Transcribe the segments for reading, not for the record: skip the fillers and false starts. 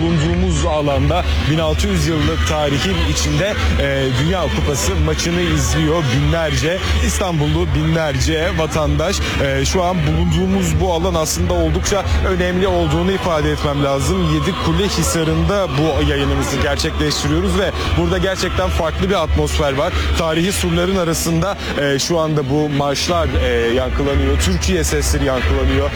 bulunduğumuz alanda 1600 yıllık tarihin içinde Dünya Kupası maçını izliyor binlerce İstanbullu, binlerce vatandaş. Şu an bulunduğumuz bu alan aslında oldukça önemli olduğunu ifade etmem lazım. Yedikule Hisarı'nda bu yayınımızı gerçekleştiriyoruz ve burada gerçekten farklı bir atmosfer var. Tarihi surların arasında şu anda bu marşlar yankılanıyor. Türkiye sesleri yankılanıyor.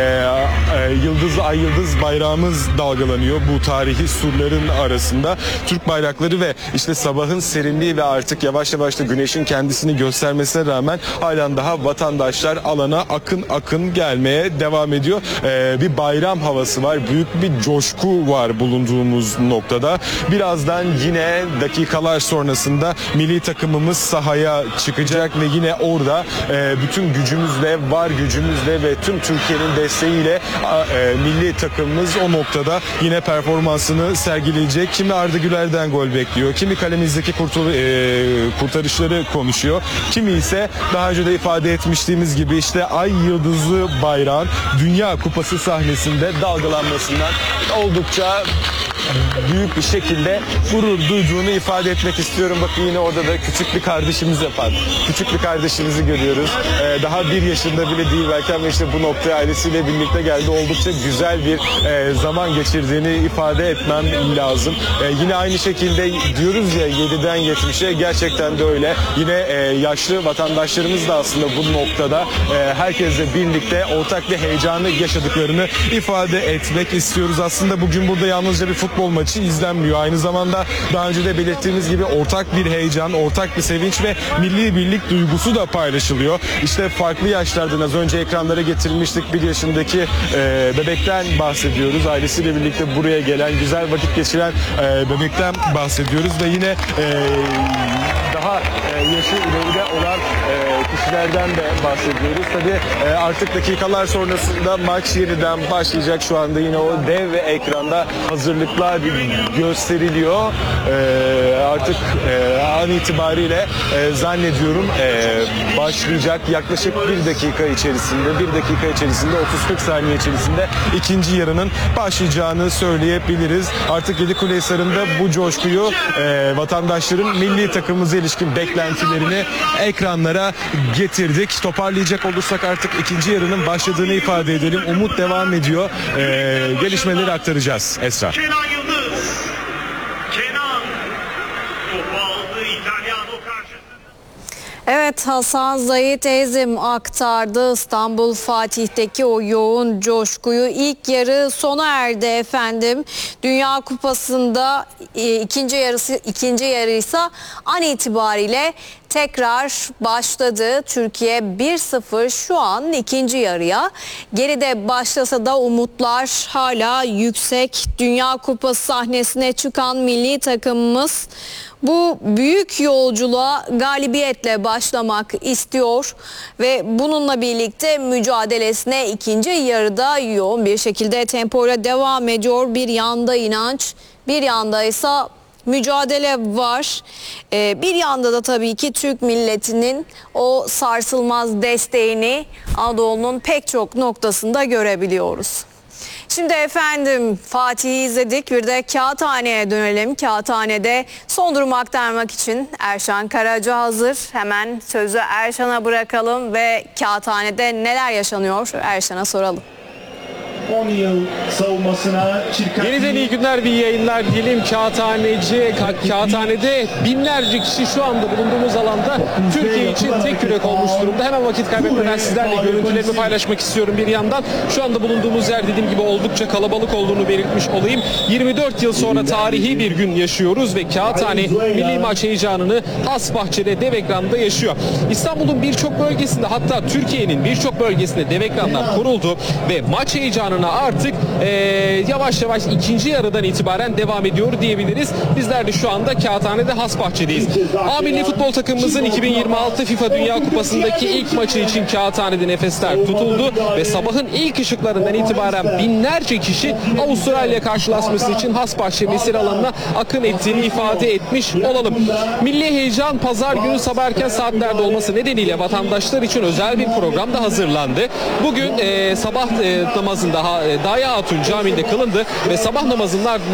Yıldız, ay yıldız bayrağımız dalgalanıyor bu tarihi surların arasında. Türk bayrakları ve işte sabahın serinliği ve artık yavaş yavaş da güneşin kendisini göstermesine rağmen halen daha vatandaşlar alana akın akın gelmeye devam ediyor. Bir bayram havası var. Büyük bir coşku var bulunduğumuz noktada. Birazdan yine dakikalar sonrasında milli takımımız sahaya çıkacak ve yine orada bütün gücümüzle, var gücümüzle ve tüm Türkiye'nin desteğiyle milli takımımız o noktada yine performansını sergileyecek. Kimi Arda Güler'den gol bekliyor, kimi kalemizdeki kurtarışları konuşuyor, kimi ise daha önce de ifade etmiştiğimiz gibi işte ay yıldızlı bayrağın Dünya Kupası sahnesinde dalgalanmasından oldukça büyük bir şekilde gurur duyduğunu ifade etmek istiyorum. Bakın yine orada da küçük bir kardeşimiz yapar. Küçük bir kardeşimizi görüyoruz. Daha 1 yaşında bile değil belki ama işte bu noktaya ailesiyle birlikte geldi. Oldukça güzel bir zaman geçirdiğini ifade etmem lazım. Yine aynı şekilde diyoruz ya 7'den 70'e gerçekten de öyle. Yine yaşlı vatandaşlarımız da aslında bu noktada herkesle birlikte ortak bir heyecanı yaşadıklarını ifade etmek istiyoruz. Aslında bugün burada yalnızca bir futbol maçı izlenmiyor. Aynı zamanda daha önce de belirttiğimiz gibi ortak bir heyecan, ortak bir sevinç ve milli birlik duygusu da paylaşılıyor. İşte farklı yaşlardan az önce ekranlara getirilmiştik. 1 yaşındaki bebekten bahsediyoruz. Ailesiyle birlikte buraya gelen, güzel vakit geçiren bebekten bahsediyoruz ve yine daha yaşı ileride olan kişilerden de bahsediyoruz. Tabii artık dakikalar sonrasında maç yeniden başlayacak. Şu anda yine o dev ve ekranda hazırlıklar gösteriliyor. Artık an itibariyle zannediyorum başlayacak. Yaklaşık 1 dakika içerisinde, 30-40 saniye içerisinde ikinci yarının başlayacağını söyleyebiliriz. Artık Yedikule Hisarı'nda bu coşkuyu vatandaşların milli takımımıza ilişkin beklentilerini ekranlara getirdik. Toparlayacak olursak artık ikinci yarının başladığını ifade edelim. Umut devam ediyor. Gelişmeleri aktaracağız. Esra. Kenan Yıldız. Kenan topu aldı İtalyano karşısında. Evet, Hasan Zahit Ezim aktardı İstanbul Fatih'teki o yoğun coşkuyu. İlk yarı sona erdi efendim. Dünya Kupası'nda ikinci yarı ise an itibariyle tekrar başladı. Türkiye 1-0 şu an ikinci yarıya. Geride başlasa da umutlar hala yüksek. Dünya Kupası sahnesine çıkan milli takımımız bu büyük yolculuğa galibiyetle başlamak istiyor ve bununla birlikte mücadelesine ikinci yarıda yoğun bir şekilde tempoyla devam ediyor. Bir yanda inanç, bir yanda ise mücadele var. Bir yanda da tabii ki Türk milletinin o sarsılmaz desteğini Anadolu'nun pek çok noktasında görebiliyoruz. Şimdi efendim Fatih'i izledik. Bir de Kağıthane'ye dönelim. Kağıthane'de son durumu aktarmak için Erşan Karaca hazır. Hemen sözü Erşan'a bırakalım ve Kağıthane'de neler yaşanıyor Erşan'a soralım. 10 yıl savunmasına Yeniden iyi günler, bir yayınlar diyelim. Kağıthane'de binlerce kişi şu anda bulunduğumuz alanda Türkiye için tek yürek olmuş durumda. Hemen vakit kaybetmeden sizlerle görüntülerimi paylaşmak istiyorum bir yandan. Şu anda bulunduğumuz yer dediğim gibi oldukça kalabalık olduğunu belirtmiş olayım. 24 yıl sonra tarihi bir gün yaşıyoruz ve Kağıthane milli maç heyecanını Hasbahçe'de dev ekranda yaşıyor. İstanbul'un birçok bölgesinde, hatta Türkiye'nin birçok bölgesinde dev ekranlar kuruldu ve maç heyecanı artık yavaş yavaş ikinci yarıdan itibaren devam ediyor diyebiliriz. Bizler de şu anda Kağıthane'de Hasbahçe'deyiz. A milli futbol takımımızın 2026 FIFA Dünya Kupası'ndaki ilk maçı için Kağıthane'de nefesler tutuldu ve sabahın ilk ışıklarından itibaren binlerce kişi Avustralya karşılaşması için Hasbahçe mesire alanına akın ettiğini ifade etmiş olalım. Milli heyecan pazar günü sabah erken saatlerde olması nedeniyle vatandaşlar için özel bir program da hazırlandı. Bugün sabah namazında Daya Hatun Camii'nde kılındı ve sabah namazının